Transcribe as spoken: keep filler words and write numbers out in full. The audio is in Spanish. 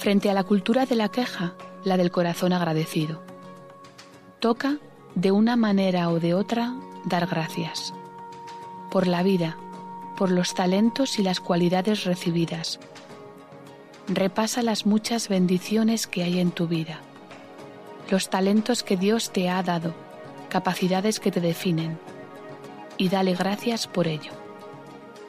Frente a la cultura de la queja, la del corazón agradecido. Toca, de una manera o de otra, dar gracias. Por la vida, por los talentos y las cualidades recibidas. Repasa las muchas bendiciones que hay en tu vida. Los talentos que Dios te ha dado, capacidades que te definen. Y dale gracias por ello.